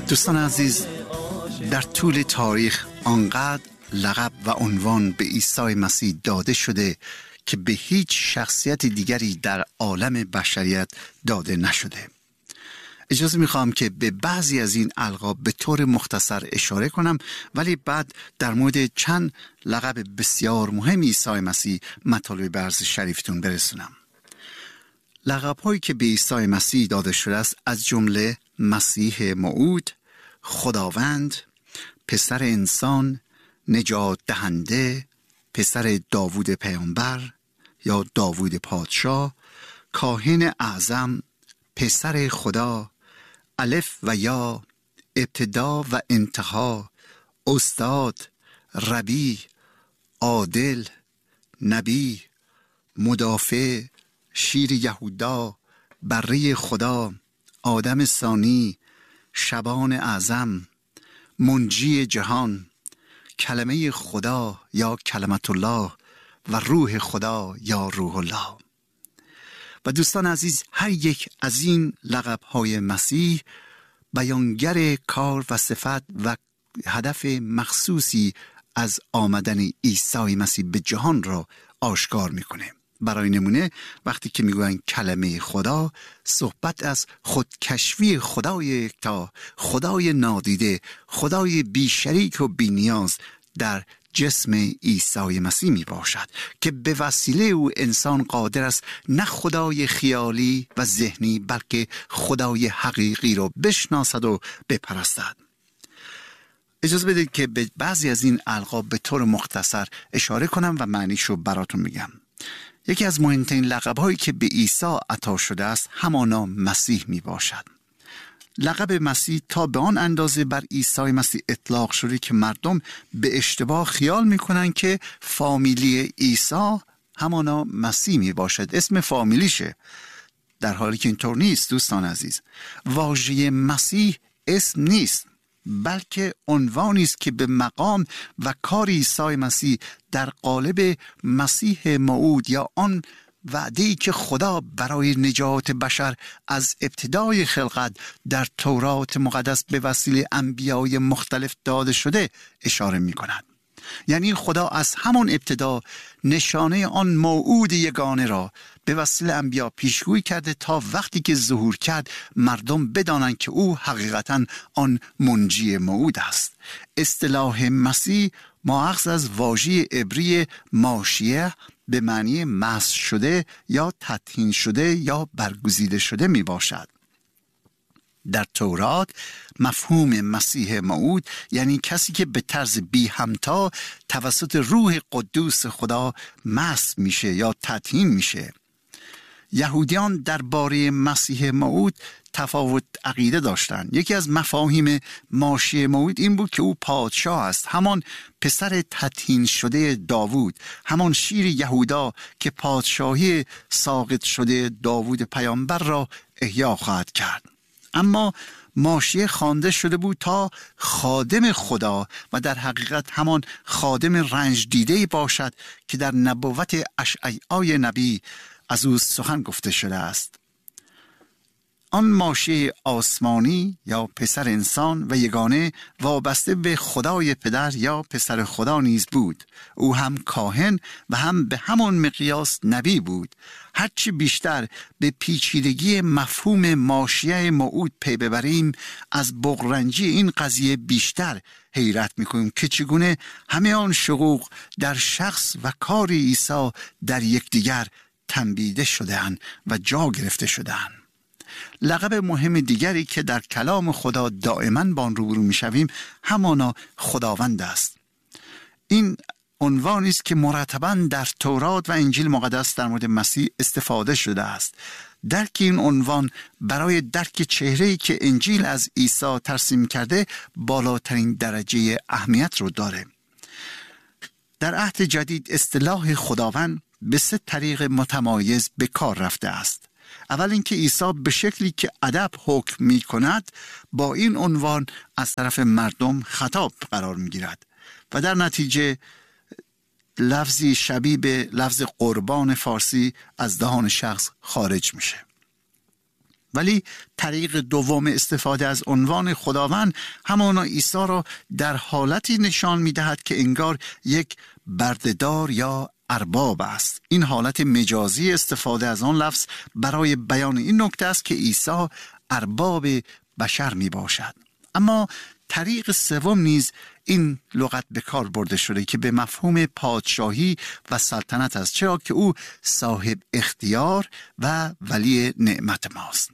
دوستان عزیز، در طول تاریخ آنقدر لقب و عنوان به عیسی مسیح داده شده که به هیچ شخصیت دیگری در عالم بشریت داده نشده. اجازه میخوام که به بعضی از این القاب به طور مختصر اشاره کنم، ولی بعد در مورد چند لقب بسیار مهم عیسی مسیح مطالب به عرض شریفتون برسونم. لقب هایی که به عیسی مسیح داده شده است از جمله مسیح موعود، خداوند، پسر انسان، نجات دهنده، پسر داوود پیامبر یا داوود پادشاه، کاهن اعظم، پسر خدا، الف و یا، ابتدا و انتها، استاد، ربی، عادل، نبی، مدافع، شیر یهودا، بره خدا، آدم ثانی، شبان اعظم، منجی جهان، کلمه خدا یا کلمت الله و روح خدا یا روح الله. و دوستان عزیز، هر یک از این لقب‌های مسیح بیانگر کار و صفت و هدف مخصوصی از آمدن عیسی مسیح به جهان را آشکار میکنه. برای نمونه وقتی که میگوین کلمه خدا، صحبت از خودکشفی خدای یکتا، خدای نادیده، خدای بی شریک و بی نیاز در جسم عیسی مسیح می باشد که به وسیله او انسان قادر است نه خدای خیالی و ذهنی بلکه خدای حقیقی را بشناسد و بپرستد. اجازه بدید که به بعضی از این القاب به طور مختصر اشاره کنم و معنیشو براتون میگم. یکی از مهمترین لقب‌هایی که به عیسی عطا شده است همانا مسیح می باشد. لقب مسیح تا به آن اندازه بر عیسی مسیح اطلاق شده که مردم به اشتباه خیال میکنن که فامیلی عیسی همانا مسیح می باشد، اسم فامیلیشه، در حالی که اینطور نیست. دوستان عزیز، واژه مسیح اسم نیست بلکه عنوانی است که به مقام و کار عیسی مسیح در قالب مسیح موعود یا آن وعده‌ای که خدا برای نجات بشر از ابتدای خلقت در تورات مقدس به وسیله انبیای مختلف داده شده اشاره می کند. یعنی خدا از همان ابتدا نشانه آن موعود یگانه را به وسیله انبیا پیشگویی کرده تا وقتی که ظهور کرد مردم بدانند که او حقیقتاً آن منجی موعود است. اصطلاح مسیح ماخذ از واژه عبری ماشیه به معنی مسح شده یا تطهین شده یا برگزیده شده می باشد. در تورات مفهوم مسیح موعود یعنی کسی که به طرز بی همتا توسط روح قدوس خدا مسح میشه یا تطهین میشه. یهودیان درباره مسیح موعود تفاوت عقیده داشتند. یکی از مفاهیم ماشیه موعود این بود که او پادشاه است، همان پسر تطهین شده داوود، همان شیر یهودا که پادشاهی ساقط شده داوود پیامبر را احیا خواهد کرد. اما ماشیه خوانده شده بود تا خادم خدا و در حقیقت همان خادم رنج دیده باشد که در نبوت اشعیای نبی از او سخن گفته شده است. آن ماشیه آسمانی یا پسر انسان و یگانه وابسته به خدای پدر یا پسر خدا نیز بود. او هم کاهن و هم به همان مقیاس نبی بود. هرچی بیشتر به پیچیدگی مفهوم ماشیه موعود پی ببریم از بغرنجی این قضیه بیشتر حیرت میکنیم که چگونه همه آن شقوق در شخص و کار عیسی در یکدیگر تنبیده شده‌اند و جا گرفته شده‌اند. لقب مهم دیگری که در کلام خدا دائما با آن روبرو میشویم همانا خداوند است. این عنوانی است که مرتباً در تورات و انجیل مقدس در مورد مسیح استفاده شده است. درک این عنوان برای درک چهره‌ای که انجیل از عیسی ترسیم کرده بالاترین درجه اهمیت رو داره. در عهد جدید اصطلاح خداوند به 3 طریق متمایز به کار رفته است. اول اینکه عیسی به شکلی که ادب حکم می کند با این عنوان از طرف مردم خطاب قرار می گیرد و در نتیجه لفظی شبیه به لفظ قربان فارسی از دهان شخص خارج میشه. ولی طریق دوم استفاده از عنوان خداوند همانا عیسی را در حالتی نشان می‌دهد که انگار یک بردهدار یا ارباب است. این حالت مجازی استفاده از آن لفظ برای بیان این نکته است که عیسی ارباب بشر می باشد. اما طریق سوم نیز این لغت به کار برده شده که به مفهوم پادشاهی و سلطنت است، چرا که او صاحب اختیار و ولی نعمت ماست.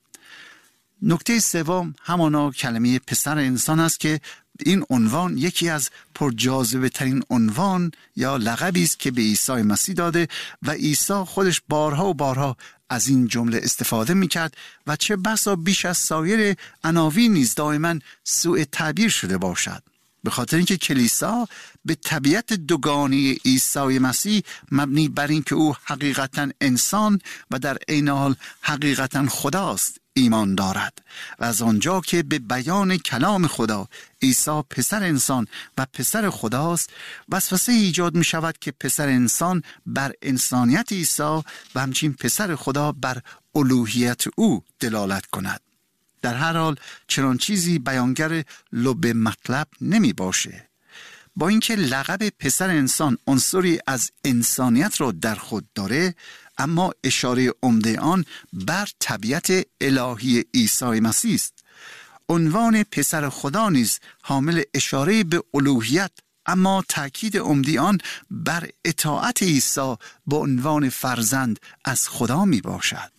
نکته سوم همانا کلمه پسر انسان است که این عنوان یکی از پرجاذبه ترین عنوان یا لقبی است که به عیسی مسیح داده و عیسی خودش بارها و بارها از این جمله استفاده میکرد و چه بسا بیش از سایر عناوین نیز دائما سوء تعبیر شده باشد، به خاطر اینکه کلیسا به طبیعت دوگانه عیسی مسیح مبنی بر این که او حقیقتا انسان و در عین حال حقیقتا خداست ایمان دارد و از آنجا که به بیان کلام خدا عیسی پسر انسان و پسر خداست، وسوسه ایجاد می شود که پسر انسان بر انسانیت عیسی و همچنین پسر خدا بر الوهیت او دلالت کند. در هر حال چنان چیزی بیانگر لب مطلب نمی باشه. با اینکه لقب پسر انسان عنصری از انسانیت را در خود داره، اما اشاره عمده آن بر طبیعت الهی عیسی مسیح است. عنوان پسر خدا نیز حامل اشاره به الوهیت، اما تأکید عمده آن بر اطاعت عیسی به عنوان فرزند از خدا می باشد.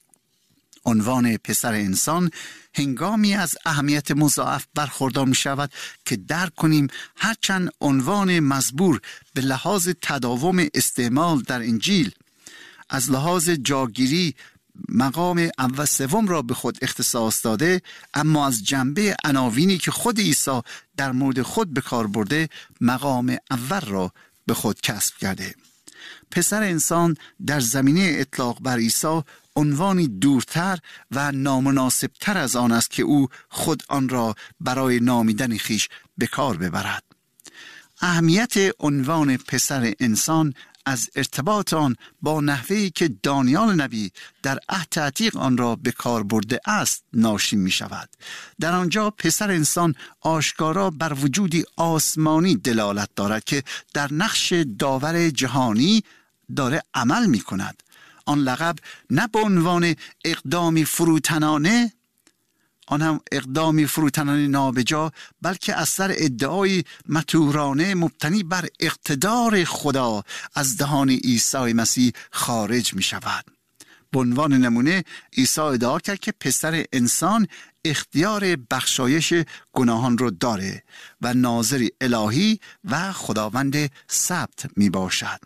عنوان پسر انسان هنگامی از اهمیت مضاعف برخوردار می شود که درک کنیم هرچند عنوان مزبور به لحاظ تداوم استعمال در انجیل از لحاظ جاگیری مقام اول سوم را به خود اختصاص داده، اما از جنبه عناوینی که خود عیسی در مورد خود به کار برده مقام اول را به خود کسب کرده. پسر انسان در زمینه اطلاق بر عیسی عنوانی دورتر و نامناسبتر از آن است که او خود آن را برای نامیدن خیش به کار ببرد. اهمیت عنوان پسر انسان از ارتباط آن با نحوهی که دانیال نبی در عهد عتیق آن را به کار برده است ناشی می شود. در آنجا پسر انسان آشکارا بر وجودی آسمانی دلالت دارد که در نقش داور جهانی داره عمل می کند. آن لقب نه به عنوان اقدامی فروتنانه، آن هم اقدامی فروتنانه نابجا، بلکه اثر ادعای مطورانه مبتنی بر اقتدار خدا از دهان عیسی مسیح خارج می شود. به عنوان نمونه عیسی ادعا کرد که پسر انسان اختیار بخشایش گناهان رو داره و ناظر الهی و خداوند ثبت می باشد.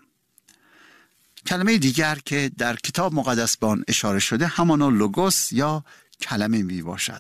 کلمه دیگر که در کتاب مقدس به آن اشاره شده همانا لوگوس یا کلمه می باشد.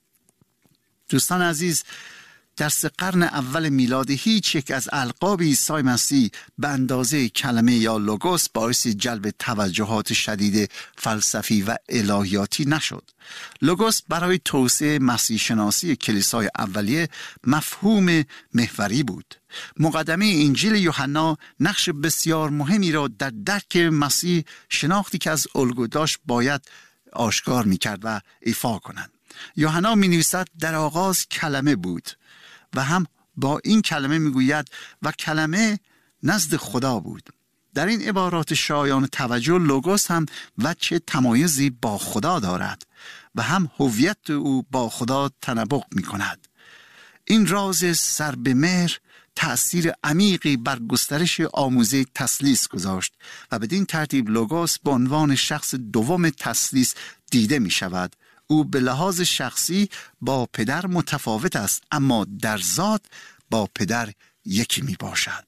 دوستان عزیز، در 3 قرن اول میلادی هیچ یک از القاب عیسی مسیح به اندازه کلمه یا لوگوس باعث جلب توجهات شدید فلسفی و الهیاتی نشد. لوگوس برای توسعه مسیح شناسی کلیسای اولیه مفهوم محوری بود. مقدمه انجیل یوحنا نقش بسیار مهمی را در درک مسیح شناختی که از الگو داشت باید آشکار می‌کرد و ایفا کند. یوحنا می‌نویسد در آغاز کلمه بود و هم با این کلمه میگوید و کلمه نزد خدا بود. در این عبارات شایان توجه لوگوس هم وجه تمایزی با خدا دارد و هم هویت او با خدا تنبق می کند. این راز سر به مهر تأثیر عمیقی بر گسترش آموزه تثلیث گذاشت و بدین ترتیب لوگوس به عنوان شخص دوم تثلیث دیده می شود. او به لحاظ شخصی با پدر متفاوت است، اما در ذات با پدر یکی می باشد.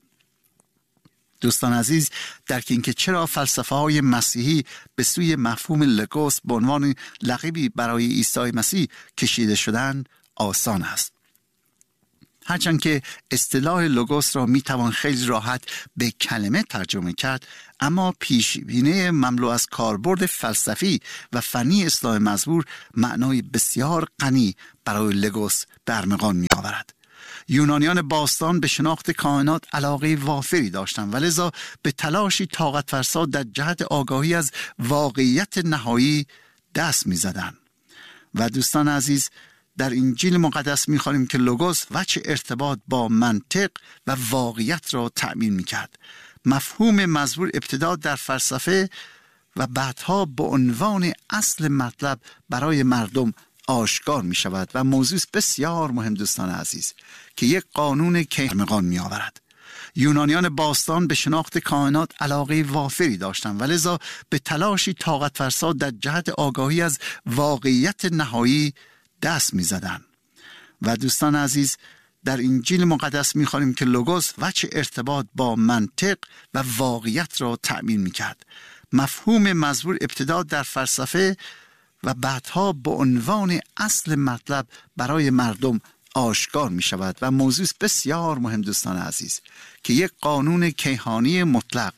دوستان عزیز، درک اینکه چرا فلسفه های مسیحی به سوی مفهوم لوگوس به عنوان لقبی برای عیسی مسیح کشیده شدند آسان است. هرچند که اصطلاح لوگوس را میتوان خیلی راحت به کلمه ترجمه کرد، اما پیشبینی مملو از کاربرد فلسفی و فنی اصطلاح مزبور معنای بسیار غنی برای لوگوس به ارمغان می آورد. یونانیان باستان به شناخت کائنات علاقه وافری داشتند و لذا به تلاشی طاقت فرسا در جهت آگاهی از واقعیت نهایی دست می زدند. و دوستان عزیز، در انجیل مقدس می‌خوانیم که لوگوس وجه ارتباط با منطق و واقعیت را تأمین می‌کرد. مفهوم مزبور ابتدا در فلسفه و بعدها به عنوان اصل مطلب برای مردم آشکار می شود و موضوع بسیار مهم دوستان عزیز که یک قانون کیهان می آورد. یونانیان باستان به شناخت کائنات علاقه وافری داشتند و لذا به تلاشی طاقت فرسا در جهت آگاهی از واقعیت نهایی دست می زدند. و دوستان عزیز، در انجیل مقدس می خوانیم که لوگوس وجه ارتباط با منطق و واقعیت را تأمین می کرد. مفهوم مزبور ابتدا در فلسفه و بعدها به عنوان اصل مطلب برای مردم آشکار می شود و موضوع بسیار مهم دوستان عزیز که یک قانون کیهانی مطلق